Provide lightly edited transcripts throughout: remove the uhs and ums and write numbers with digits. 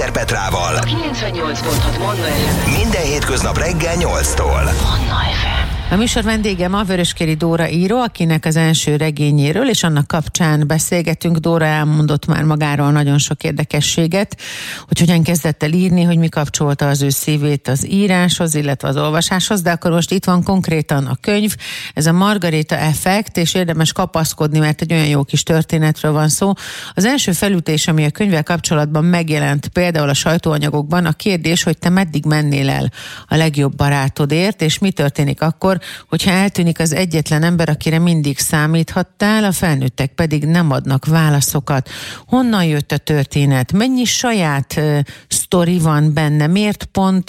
Schmitter Petrával. A 98.6 Manna FM. Minden hétköznap reggel 8-tól. Manna FM. A műsor vendége ma Vöröskéri Dóra író, akinek az első regényéről és annak kapcsán beszélgetünk. Dóra elmondott már magáról nagyon sok érdekességet, hogy hogyan kezdett el írni, hogy mi kapcsolta az ő szívét az íráshoz, illetve az olvasáshoz, de akkor most itt van konkrétan a könyv, ez a Margarita Effekt, és érdemes kapaszkodni, mert egy olyan jó kis történetről van szó. Az első felütés, ami a könyvvel kapcsolatban megjelent, például a sajtóanyagokban, a kérdés, hogy te meddig mennél el a legjobb barátodért, és mi történik akkor, hogyha eltűnik az egyetlen ember, akire mindig számíthattál, a felnőttek pedig nem adnak válaszokat. Honnan jött a történet? Mennyi saját sztori van benne? Miért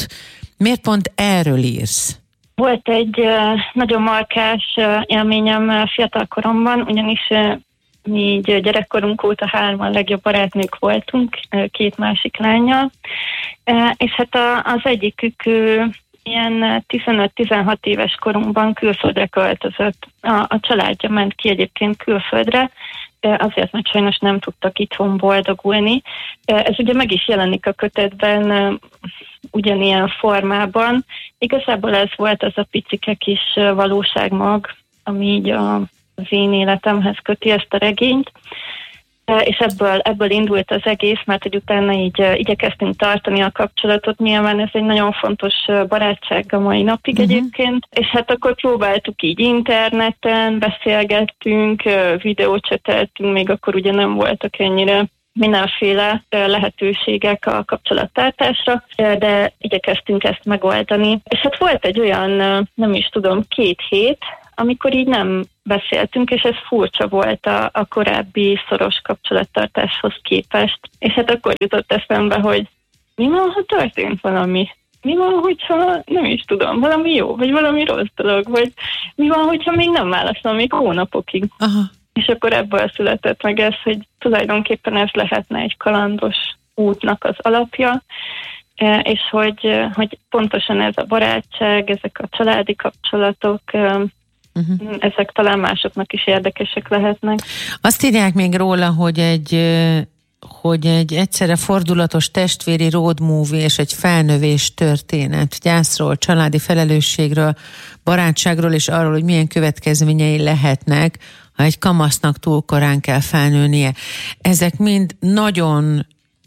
pont erről írsz? Volt egy nagyon markás élményem fiatalkoromban, ugyanis mi így gyerekkorunk óta 3 legjobb barátnők voltunk, 2 másik lánnyal, és hát az egyikük ilyen 15-16 éves korunkban külföldre költözött. A családja ment ki egyébként külföldre, azért, mert sajnos nem tudtak itthon boldogulni. Ez ugye meg is jelenik a kötetben ugyanilyen formában. Igazából ez volt az a picike kis valóságmag, ami így az én életemhez köti ezt a regényt. És ebből indult az egész, mert hogy utána így igyekeztünk tartani a kapcsolatot, nyilván ez egy nagyon fontos barátság a mai napig egyébként, és hát akkor próbáltuk így interneten, beszélgettünk, videócseteltünk, még akkor ugye nem voltak ennyire mindenféle lehetőségek a kapcsolattartásra, de igyekeztünk ezt megoldani. És hát volt egy olyan, nem is tudom, 2 hét, amikor így nem beszéltünk, és ez furcsa volt a korábbi szoros kapcsolattartáshoz képest. És hát akkor jutott eszembe, hogy mi van, ha történt valami? Mi van, hogyha nem is tudom, valami jó, vagy valami rossz dolog, vagy mi van, hogyha még nem válaszol még hónapokig. Aha. És akkor ebből született meg ez, hogy tulajdonképpen ez lehetne egy kalandos útnak az alapja, és hogy pontosan ez a barátság, ezek a családi kapcsolatok, ezek talán másoknak is érdekesek lehetnek. Azt írják még róla, hogy egy egyszerre fordulatos testvéri road movie és egy felnövés történet, gyászról, családi felelősségről, barátságról és arról, hogy milyen következményei lehetnek, ha egy kamasznak túl korán kell felnőnie. Ezek mind nagyon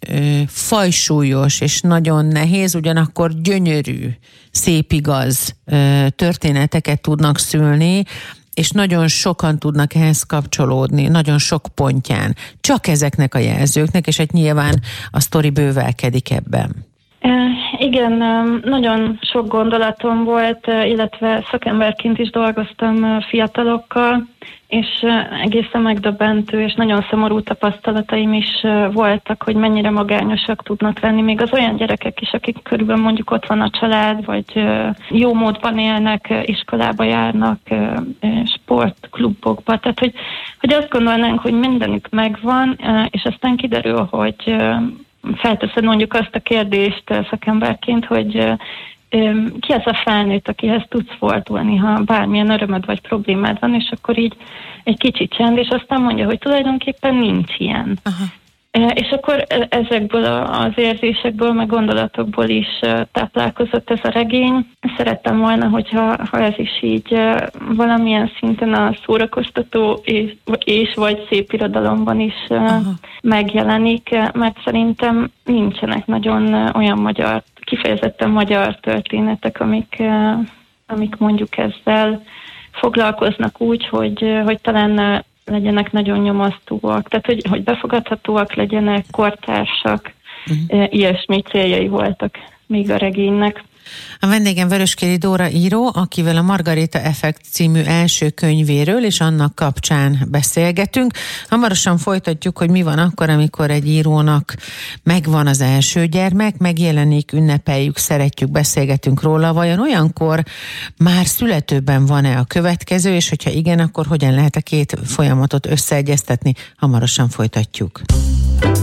fajsúlyos és nagyon nehéz, ugyanakkor gyönyörű, szép igaz történeteket tudnak szülni, és nagyon sokan tudnak ehhez kapcsolódni, nagyon sok pontján. Csak ezeknek a jelzőknek, és hát nyilván a sztori bővelkedik ebben. Igen, nagyon sok gondolatom volt, illetve szakemberként is dolgoztam fiatalokkal, és egészen megdöbbentő és nagyon szomorú tapasztalataim is voltak, hogy mennyire magányosak tudnak lenni, még az olyan gyerekek is, akik körülbelül mondjuk ott van a család, vagy jó módban élnek, iskolába járnak, sportklubokba, tehát hogy azt gondolnánk, hogy mindenük megvan, és aztán kiderül, hogy felteszed mondjuk azt a kérdést szakemberként, hogy ki az a felnőtt, akihez tudsz fordulni, ha bármilyen örömöd vagy problémád van, és akkor így egy kicsit csend, és aztán mondja, hogy tulajdonképpen nincs ilyen. Aha. És akkor ezekből az érzésekből, meg gondolatokból is táplálkozott ez a regény. Szerettem volna, hogyha ez is így valamilyen szinten a szórakoztató és vagy szép irodalomban is megjelenik, mert szerintem nincsenek nagyon olyan kifejezetten magyar történetek, amik mondjuk ezzel foglalkoznak úgy, hogy talán legyenek nagyon nyomasztóak, tehát hogy befogadhatóak legyenek, kortársak, ilyesmi céljai voltak még a regénynek. A vendégem Vöröskéri Dóra író, akivel a Margarita Effekt című első könyvéről és annak kapcsán beszélgetünk. Hamarosan folytatjuk, hogy mi van akkor, amikor egy írónak megvan az első gyermek, megjelenik, ünnepeljük, szeretjük, beszélgetünk róla, vajon olyankor már születőben van-e a következő, és hogyha igen, akkor hogyan lehet a 2 folyamatot összeegyeztetni? Hamarosan folytatjuk.